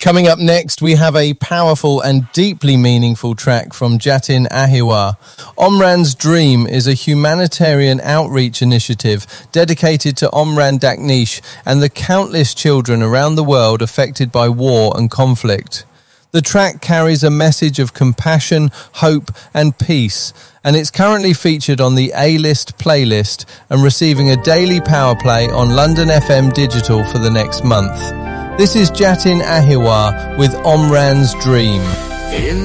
Coming up next, we have a powerful and deeply meaningful track from Jatin Ahiwa. Omran's Dream is a humanitarian outreach initiative dedicated to Omran Daknish and the countless children around the world affected by war and conflict. The track carries a message of compassion, hope and peace, and it's currently featured on the A-List playlist and receiving a daily power play on London FM Digital for the next month. This is Jatin Ahiwa with Omran's Dream.